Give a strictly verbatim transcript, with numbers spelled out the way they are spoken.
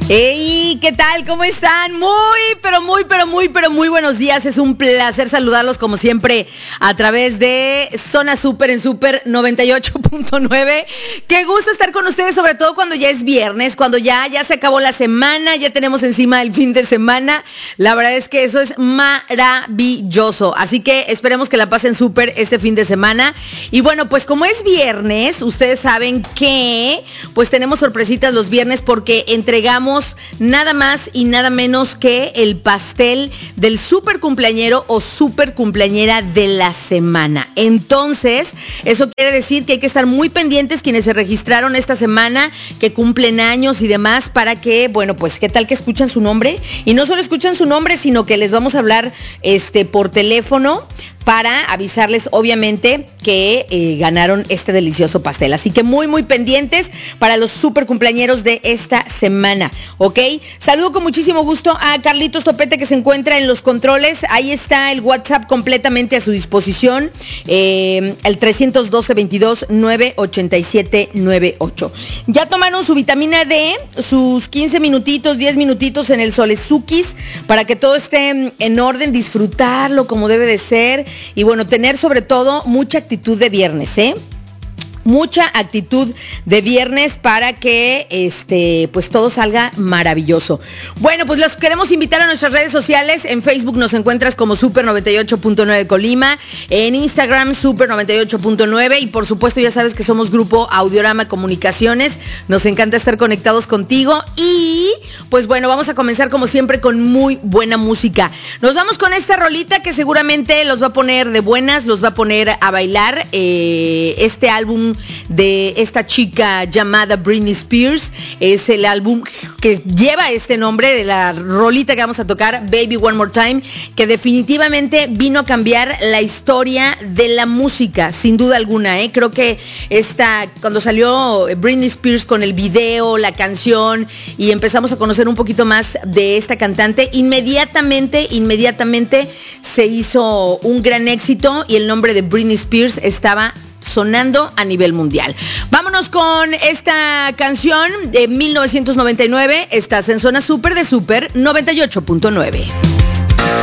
Hey, ¿qué tal? ¿Cómo están? Muy, pero muy, pero muy, pero muy buenos días. Es un placer saludarlos como siempre a través de Zona Super en Super noventa y ocho punto nueve. Qué gusto estar con ustedes, sobre todo cuando ya es viernes, cuando ya, ya se acabó la semana, ya tenemos encima el fin de semana. La verdad es que eso es maravilloso. Así que esperemos que la pasen súper este fin de semana. Y bueno, pues como es viernes, ustedes saben que pues tenemos sorpresitas los viernes porque entregamos nada más y nada menos que el pastel del super cumpleañero o super cumpleañera de la semana. Entonces, eso quiere decir que hay que estar muy pendientes quienes se registraron esta semana, que cumplen años y demás, para que, bueno, pues, ¿qué tal que escuchan su nombre? Y no solo escuchan su nombre, sino que les vamos a hablar este, por teléfono para avisarles, obviamente, que eh, ganaron este delicioso pastel. Así que muy, muy pendientes para los super cumpleañeros de esta semana, ¿ok? Saludo con muchísimo gusto a Carlitos Topete, que se encuentra en los controles. Ahí está el WhatsApp completamente a su disposición, eh, el tres uno dos, veintidós, nueve ochenta y siete noventa y ocho. Ya tomaron su vitamina D, sus quince minutitos, diez minutitos en el Solezukis, para que todo esté en orden, disfrutarlo como debe de ser. Y bueno, tener sobre todo mucha actitud de viernes, ¿eh? Mucha actitud de viernes para que este pues todo salga maravilloso. Bueno, pues los queremos invitar a nuestras redes sociales. En Facebook nos encuentras como Super noventa y ocho punto nueve Colima, en Instagram Super noventa y ocho punto nueve y por supuesto ya sabes que somos Grupo Audiorama Comunicaciones. Nos encanta estar conectados contigo y pues bueno, vamos a comenzar como siempre con muy buena música. Nos vamos con esta rolita que seguramente los va a poner de buenas, los va a poner a bailar. Eh, este álbum de esta chica llamada Britney Spears es el álbum que lleva este nombre de la rolita que vamos a tocar, Baby One More Time, que definitivamente vino a cambiar la historia de la música, sin duda alguna, ¿eh? Creo que esta, cuando salió Britney Spears con el video, la canción, y empezamos a conocer un poquito más de esta cantante, inmediatamente, inmediatamente se hizo un gran éxito y el nombre de Britney Spears estaba sonando a nivel mundial. Vámonos con esta canción de mil novecientos noventa y nueve. Estás en Zona Super de Super noventa y ocho punto nueve.